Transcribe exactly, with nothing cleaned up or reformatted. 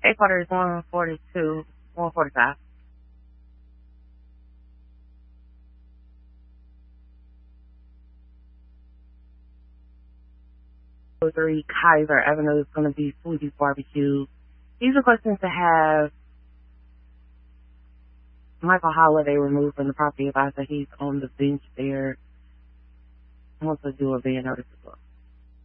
Headquarters one forty-two, one forty-five. Three Kaiser Avenue is going to be Sweetie's Barbecue. He's requesting to have Michael Holiday removed from the property. Advisor, he's on the bench there. I want to do a van notice as well.